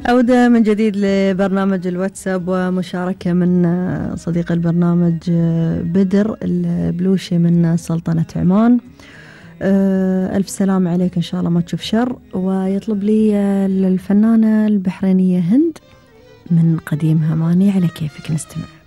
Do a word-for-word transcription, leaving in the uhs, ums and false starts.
عودة من جديد لبرنامج الواتساب ومشاركة من صديق البرنامج بدر البلوشي من سلطنة عمان. ألف سلام عليك، إن شاء الله ما تشوف شر. ويطلب لي الفنانة البحرينية هند من قديمها ماني على كيفك، نستمع.